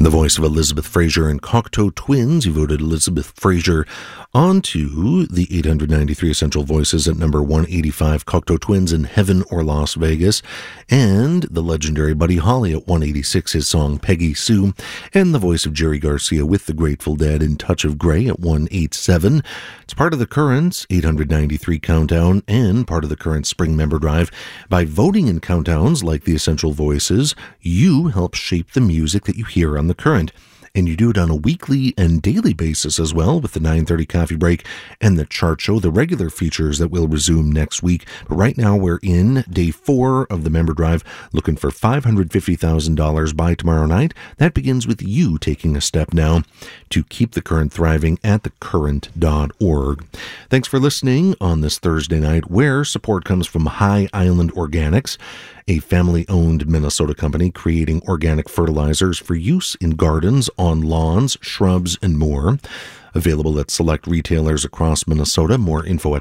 The voice of Elizabeth Fraser and Cocteau Twins. You voted Elizabeth Fraser onto the 893 Essential Voices at number 185, Cocteau Twins in Heaven or Las Vegas, and the legendary Buddy Holly at 186, his song Peggy Sue, and the voice of Jerry Garcia with the Grateful Dead in Touch of Grey at 187. It's part of the current 893 countdown and part of the current spring member drive. By voting in countdowns like the Essential Voices, you help shape the music that you hear on the current. And you do it on a weekly and daily basis as well with the 9:30 coffee break and the chart show, the regular features that will resume next week. But right now we're in day 4 of the member drive, looking for $550,000 by tomorrow night. That begins with you taking a step now to keep the current thriving at thecurrent.org. Thanks for listening on this Thursday night, where support comes from High Island Organics, a family-owned Minnesota company creating organic fertilizers for use in gardens, on lawns, shrubs, and more. Available at select retailers across Minnesota. More info at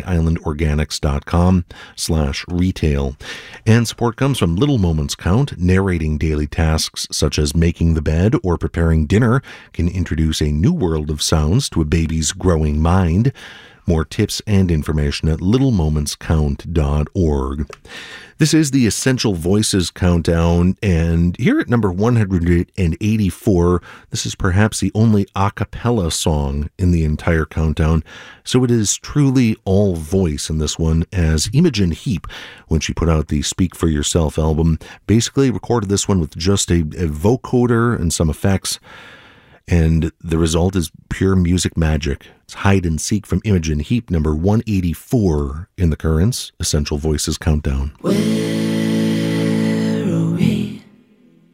highislandorganics.com/retail. And support comes from Little Moments Count. Narrating daily tasks such as making the bed or preparing dinner can introduce a new world of sounds to a baby's growing mind. More tips and information at littlemomentscount.org. This is the Essential Voices Countdown, and here at number 184, this is perhaps the only a cappella song in the entire countdown, so it is truly all voice in this one, as Imogen Heap, when she put out the Speak for Yourself album, basically recorded this one with just a vocoder and some effects, and the result is pure music magic. It's Hide and Seek from Imogen Heap, number 184 in the Currents Essential Voices Countdown.